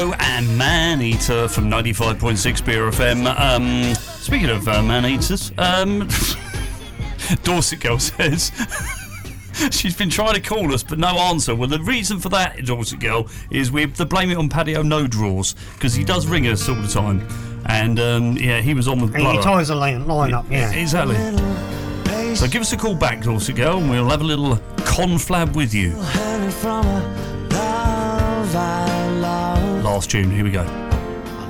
And Man-Eater from 95.6 Beer FM. Speaking of man-eaters, Dorset Girl says she's been trying to call us but no answer. Well, the reason for that, Dorset Girl, is we have to blame it on Paddy No Draws, because he does ring us all the time. And he was on the blower. He ties a line up, yeah. Exactly. So give us a call back, Dorset Girl, and we'll have a little conflab with you. Last tune, here we go.